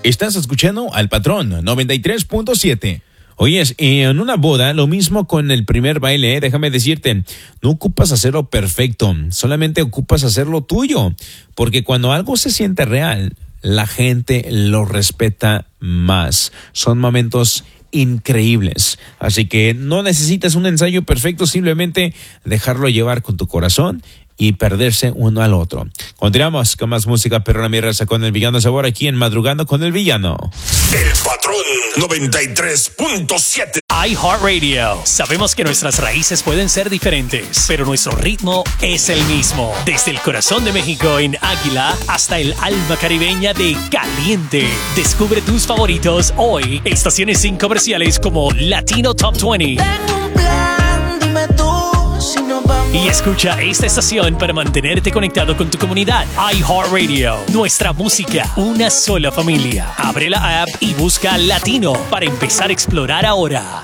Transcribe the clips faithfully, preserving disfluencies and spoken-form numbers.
Estás escuchando al Patrón noventa y tres punto siete. Oyes, en una boda, lo mismo con el primer baile, ¿eh? Déjame decirte, no ocupas hacerlo perfecto, solamente ocupas hacerlo tuyo, porque cuando algo se siente real, la gente lo respeta más. Son momentos increíbles, así que no necesitas un ensayo perfecto, simplemente dejarlo llevar con tu corazón y perderse uno al otro. Continuamos con más música perrona mi raza con el Villano Sabor aquí en Madrugando con el Villano. El Patrón noventa y tres punto siete. iHeartRadio. Sabemos que nuestras raíces pueden ser diferentes, pero nuestro ritmo es el mismo. Desde el corazón de México en Águila hasta el alma caribeña de Caliente. Descubre tus favoritos hoy. Estaciones sin comerciales como Latino Top veinte. Tengo un plan, dime tú si nos vamos. Y escucha esta estación para mantenerte conectado con tu comunidad. iHeartRadio. Nuestra música, una sola familia. Abre la app y busca Latino para empezar a explorar ahora.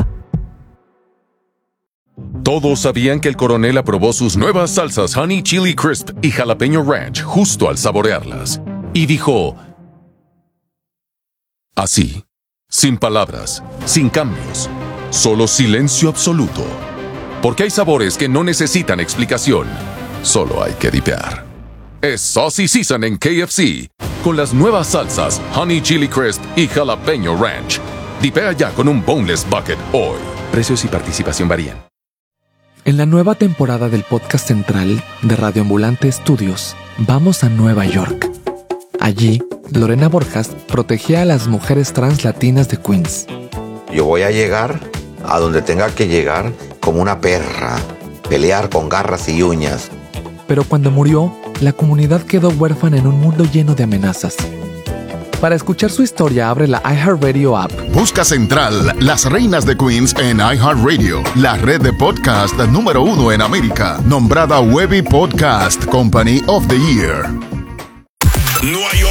Todos sabían que el coronel aprobó sus nuevas salsas Honey Chili Crisp y Jalapeño Ranch justo al saborearlas. Y dijo... así, sin palabras, sin cambios, solo silencio absoluto. Porque hay sabores que no necesitan explicación, solo hay que dipear. Es Saucy Season en K F C, con las nuevas salsas Honey Chili Crisp y Jalapeño Ranch. Dipea ya con un Boneless Bucket hoy. Precios y participación varían. En la nueva temporada del podcast central de Radio Ambulante Studios, vamos a Nueva York. Allí, Lorena Borjas protegía a las mujeres trans latinas de Queens. Yo voy a llegar a donde tenga que llegar como una perra, pelear con garras y uñas. Pero cuando murió, la comunidad quedó huérfana en un mundo lleno de amenazas. Para escuchar su historia, abre la iHeartRadio app. Busca Central, Las Reinas de Queens en iHeartRadio, la red de podcast número uno en América, nombrada Webby Podcast Company of the Year. No hay